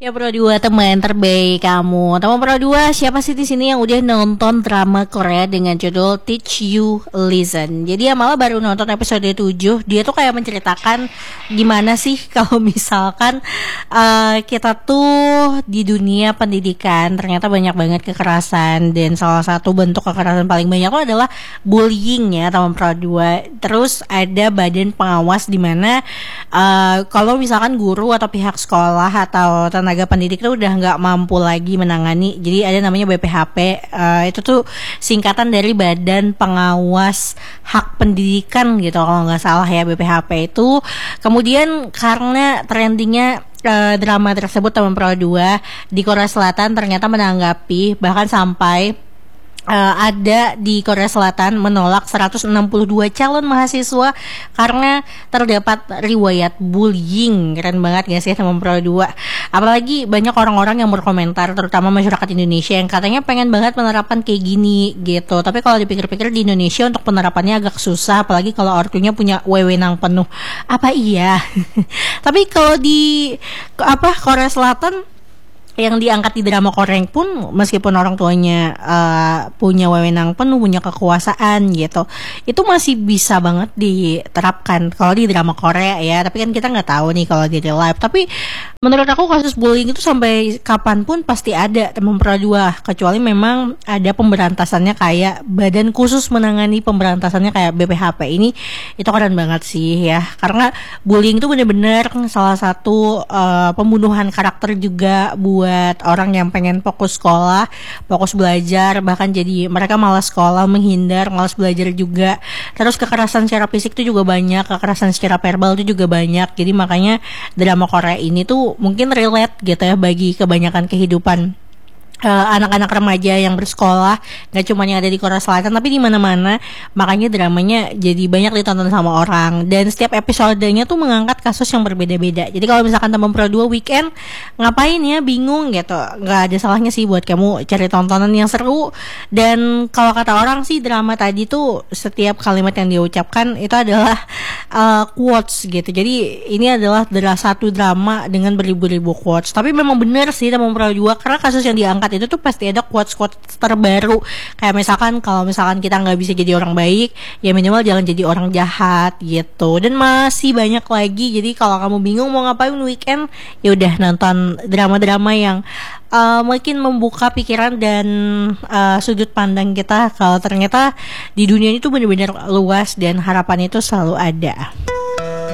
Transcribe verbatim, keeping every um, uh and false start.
Ya Pro dua teman terbaik kamu. Teman Pro dua, siapa sih di sini yang udah nonton drama Korea dengan judul Teach You Listen? Jadi ya malah baru nonton episode tujuh. Dia tuh kayak menceritakan gimana sih kalau misalkan uh, kita tuh di dunia pendidikan ternyata banyak banget kekerasan, dan salah satu bentuk kekerasan paling banyak itu adalah bullying ya teman Pro dua. Terus ada badan pengawas di mana uh, kalau misalkan guru atau pihak sekolah atau tenaga pendidik itu udah nggak mampu lagi menangani, jadi ada namanya B P H P. Uh, itu tuh singkatan dari Badan Pengawas Hak Pendidikan gitu kalau nggak salah ya, B P H P itu. Kemudian karena trendingnya uh, drama tersebut teman Pro dua di Korea Selatan ternyata menanggapi, bahkan sampai Uh, ada di Korea Selatan menolak seratus enam puluh dua calon mahasiswa karena terdapat riwayat bullying. Keren banget gak sih teman Pro dua? Apalagi banyak orang-orang yang berkomentar, terutama masyarakat Indonesia, yang katanya pengen banget menerapkan kayak gini gitu. Tapi kalau dipikir-pikir di Indonesia untuk penerapannya agak susah, apalagi kalau ortunya punya wewenang penuh. Apa iya? Tapi kalau di apa Korea Selatan yang diangkat di drama Korea pun, meskipun orang tuanya uh, punya wewenang penuh, punya kekuasaan gitu, itu masih bisa banget diterapkan kalau di drama Korea ya. Tapi kan kita nggak tahu nih kalau di real life. Tapi menurut aku kasus bullying itu sampai kapanpun pasti ada teman Pro dua, kecuali memang ada pemberantasannya kayak badan khusus menangani pemberantasannya kayak B P H P ini. Itu keren banget sih ya, karena bullying itu benar-benar salah satu uh, pembunuhan karakter juga buat buat orang yang pengen fokus sekolah, fokus belajar, bahkan jadi mereka malas sekolah, menghindar, malas belajar juga. Terus kekerasan secara fisik itu juga banyak, kekerasan secara verbal itu juga banyak. Jadi makanya drama Korea ini tuh mungkin relate gitu ya bagi kebanyakan kehidupan Uh, anak-anak remaja yang bersekolah, gak cuma yang ada di Korea Selatan tapi di mana-mana. Makanya dramanya jadi banyak ditonton sama orang, dan setiap episodenya tuh mengangkat kasus yang berbeda-beda. Jadi kalau misalkan teman Pro dua weekend ngapain ya, bingung gitu, gak ada salahnya sih buat kamu cari tontonan yang seru. Dan kalau kata orang sih, drama tadi tuh setiap kalimat yang dia ucapkan itu adalah uh, quotes gitu. Jadi ini adalah adalah satu drama dengan beribu-ribu quotes. Tapi memang benar sih teman Pro dua, karena kasus yang diangkat itu tuh pasti ada quotes-quotes terbaru. Kayak misalkan kalau misalkan kita nggak bisa jadi orang baik, ya minimal jangan jadi orang jahat gitu. Dan masih banyak lagi. Jadi kalau kamu bingung mau ngapain weekend, ya udah nonton drama-drama yang uh, mungkin membuka pikiran dan uh, sudut pandang kita kalau ternyata di dunia ini tuh benar-benar luas dan harapan itu selalu ada.